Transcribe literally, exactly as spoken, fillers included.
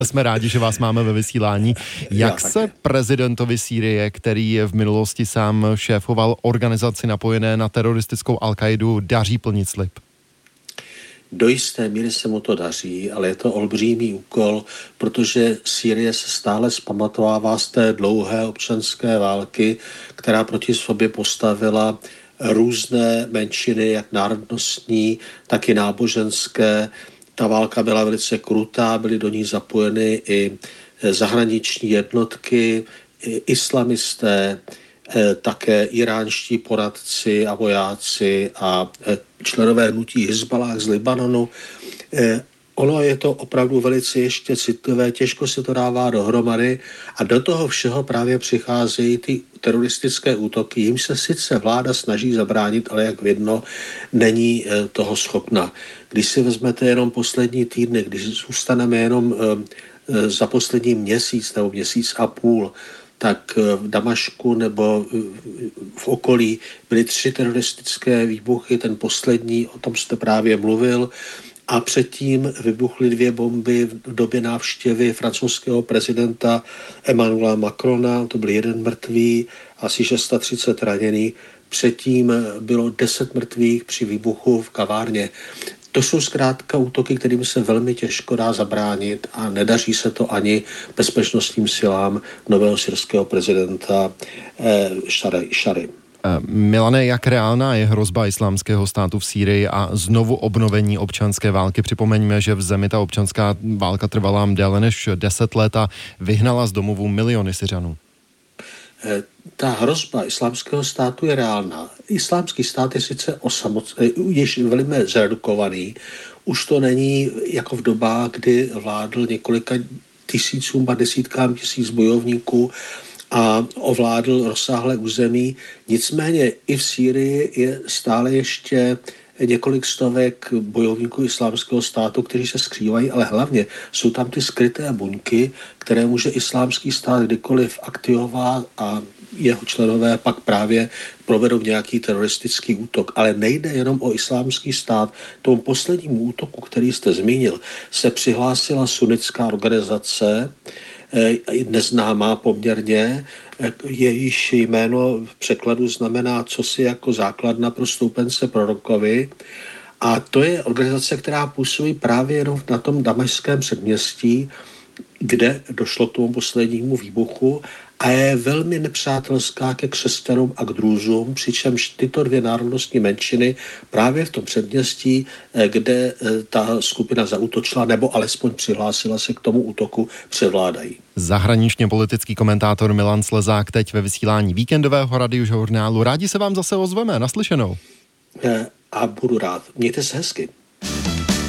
Jsme rádi, že vás máme ve vysílání. Jak se prezidentovi Sýrie, který v minulosti sám šéfoval organizaci napojené na teroristickou Al-Kaidu, daří plnit slib? Do jisté míry se mu to daří, ale je to olbřímý úkol, protože Sýrie se stále zpamatovává z té dlouhé občanské války, která proti sobě postavila různé menšiny, jak národnostní, tak i náboženské. Ta válka byla velice krutá, byly do ní zapojeny i zahraniční jednotky, i islamisté, také iránští poradci a vojáci a členové hnutí Hizballáh z Libanonu. Ono je to opravdu velice ještě citlivé, těžko se to dává dohromady a do toho všeho právě přicházejí ty teroristické útoky. Jim se sice vláda snaží zabránit, ale jak vidno, není toho schopna. Když si vezmete jenom poslední týdny, když zůstaneme jenom za poslední měsíc nebo měsíc a půl, tak v Damašku nebo v okolí byly tři teroristické výbuchy, ten poslední, o tom jste právě mluvil, a předtím vybuchly dvě bomby v době návštěvy francouzského prezidenta Emmanuela Macrona, to byl jeden mrtvý, asi třicet šest raněných, předtím bylo deset mrtvých při výbuchu v kavárně. To jsou zkrátka útoky, kterým se velmi těžko dá zabránit a nedaří se to ani bezpečnostním silám nového syrského prezidenta eh, Šary. Milane, jak reálná je hrozba islámského státu v Sýrii a znovu obnovení občanské války? Připomeňme, že v zemi ta občanská válka trvala déle než deset let a vyhnala z domovů miliony Syřanů. Ta hrozba islámského státu je reálná. Islámský stát je sice osamocený, již velmi zredukovaný. Už to není jako v dobách, kdy vládl několika tisícům a desítkám tisíc bojovníků a ovládl rozsáhlé území. Nicméně i v Sýrii je stále ještě několik stovek bojovníků islámského státu, kteří se skrývají, ale hlavně jsou tam ty skryté buňky, které může islámský stát kdykoliv aktivovat a jeho členové pak právě provedou nějaký teroristický útok. Ale nejde jenom o islámský stát. Tomu poslednímu útoku, který jste zmínil, se přihlásila sunnická organizace, neznámá poměrně, jejíž jméno v překladu znamená cosi jako základna pro stoupence prorokovi. A to je organizace, která působí právě jenom na tom damašském předměstí, kde došlo k tomu poslednímu výbuchu a je velmi nepřátelská ke křesťanům a k drůzům, přičemž tyto dvě národnostní menšiny právě v tom předměstí, kde ta skupina zaútočila nebo alespoň přihlásila se k tomu útoku, převládají. Zahraničně politický komentátor Milan Slezák teď ve vysílání víkendového radiožurnálu. Rádi se vám zase ozveme. Naslyšenou. A budu rád. Mějte se hezky.